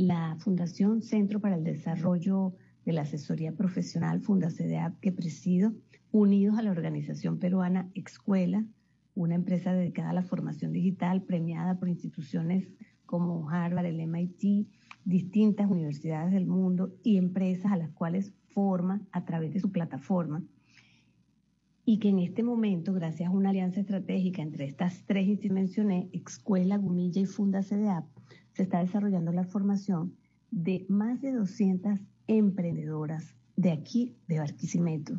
la Fundación Centro para el Desarrollo de la Asesoría Profesional, FundaCDAP, que presido, unidos a la organización peruana Excuela, una empresa dedicada a la formación digital, premiada por instituciones como Harvard, el MIT, distintas universidades del mundo y empresas a las cuales forma a través de su plataforma, y que en este momento, gracias a una alianza estratégica entre estas tres instituciones que mencioné, Excuela, Gumilla y FundaCDAP, se está desarrollando la formación de más de 200 emprendedoras de aquí, de Barquisimeto,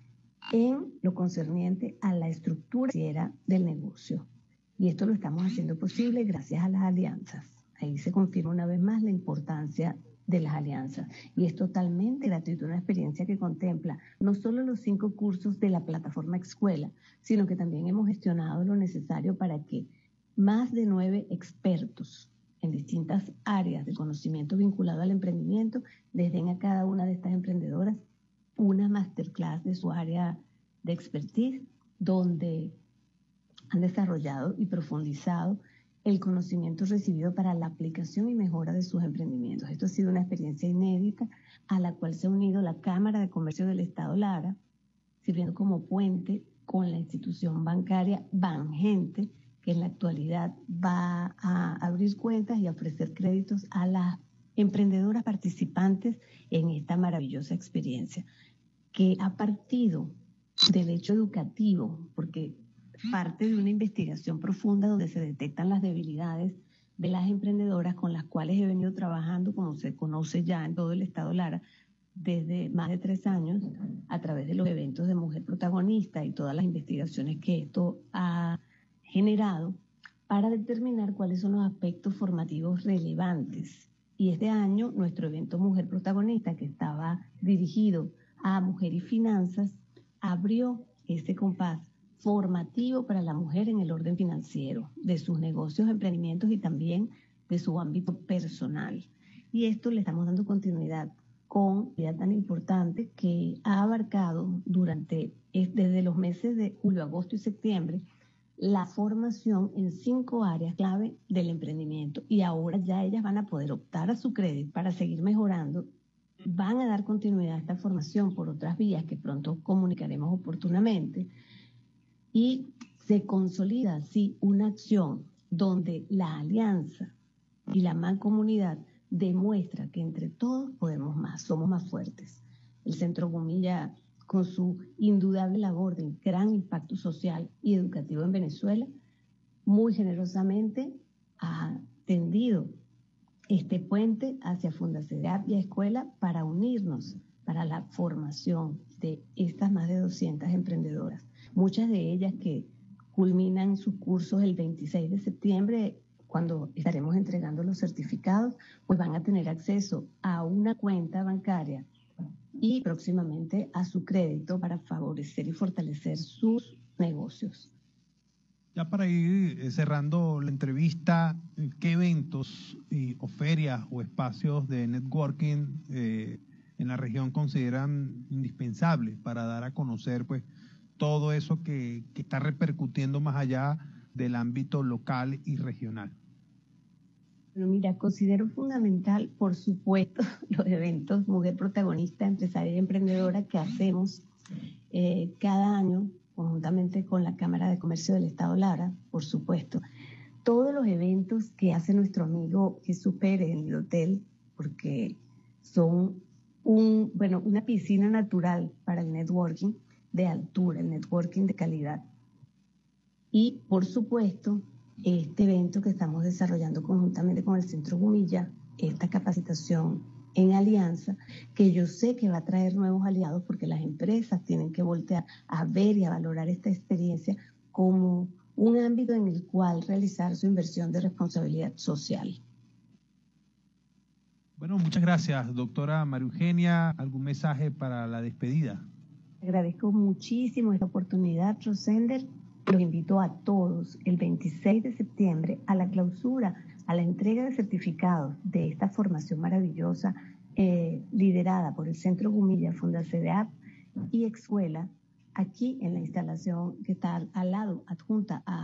en lo concerniente a la estructura financiera del negocio. Y esto lo estamos haciendo posible gracias a las alianzas. Ahí se confirma una vez más la importancia de las alianzas. Y es totalmente gratuito, una experiencia que contempla no solo los 5 cursos de la plataforma Excuela, sino que también hemos gestionado lo necesario para que más de 9 expertos en distintas áreas de conocimiento vinculado al emprendimiento les den a cada una de estas emprendedoras una masterclass de su área de expertise, donde han desarrollado y profundizado el conocimiento recibido para la aplicación y mejora de sus emprendimientos. Esto ha sido una experiencia inédita a la cual se ha unido la Cámara de Comercio del Estado Lara, sirviendo como puente con la institución bancaria Bangente, que en la actualidad va a abrir cuentas y a ofrecer créditos a las emprendedoras participantes en esta maravillosa experiencia, que ha partido del hecho educativo, porque parte de una investigación profunda donde se detectan las debilidades de las emprendedoras con las cuales he venido trabajando, como se conoce ya en todo el estado Lara, desde más de 3 años, a través de los eventos de Mujer Protagonista y todas las investigaciones que esto ha generado, para determinar cuáles son los aspectos formativos relevantes. Y este año, nuestro evento Mujer Protagonista, que estaba dirigido a mujer y finanzas, abrió este compás formativo para la mujer en el orden financiero, de sus negocios, emprendimientos y también de su ámbito personal. Y esto le estamos dando continuidad con idea tan importante que ha abarcado desde los meses de julio, agosto y septiembre la formación en 5 áreas clave del emprendimiento. Y ahora ya ellas van a poder optar a su crédito para seguir mejorando. Van a dar continuidad a esta formación por otras vías que pronto comunicaremos oportunamente. Y se consolida así una acción donde la alianza y la mancomunidad demuestra que entre todos podemos más, somos más fuertes. El Centro Gumilla, con su indudable labor de gran impacto social y educativo en Venezuela, muy generosamente ha tendido este puente hacia FundaCDAP y a Escuela para unirnos para la formación de estas más de 200 emprendedoras. Muchas de ellas que culminan sus cursos el 26 de septiembre, cuando estaremos entregando los certificados, pues van a tener acceso a una cuenta bancaria y próximamente a su crédito para favorecer y fortalecer sus negocios. Ya para ir cerrando la entrevista, ¿qué eventos o ferias o espacios de networking en la región consideran indispensables para dar a conocer pues todo eso que está repercutiendo más allá del ámbito local y regional? Bueno, mira, considero fundamental, por supuesto, los eventos Mujer Protagonista, Empresaria y Emprendedora que hacemos cada año, conjuntamente con la Cámara de Comercio del Estado Lara, por supuesto. Todos los eventos que hace nuestro amigo Jesús Pérez en el hotel, porque son una piscina natural para el networking de altura, el networking de calidad. Y, por supuesto, este evento que estamos desarrollando conjuntamente con el Centro Gumilla, esta capacitación en alianza, que yo sé que va a traer nuevos aliados porque las empresas tienen que voltear a ver y a valorar esta experiencia como un ámbito en el cual realizar su inversión de responsabilidad social. Bueno, muchas gracias, doctora María Eugenia. ¿Algún mensaje para la despedida? Agradezco muchísimo esta oportunidad, Rosender. Los invito a todos el 26 de septiembre a la clausura, a la entrega de certificados de esta formación maravillosa liderada por el Centro Gumilla, FundaCDAP y Excuela, aquí en la instalación que está al lado, adjunta a